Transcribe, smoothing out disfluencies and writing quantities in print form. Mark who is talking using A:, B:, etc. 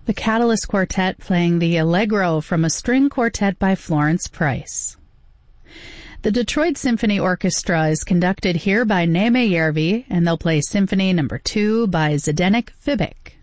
A: The Catalyst Quartet playing the Allegro from a string quartet by Florence Price. The Detroit Symphony Orchestra is conducted here by Neeme Järvi, and they'll play Symphony No. 2 by Zdeněk Fibik.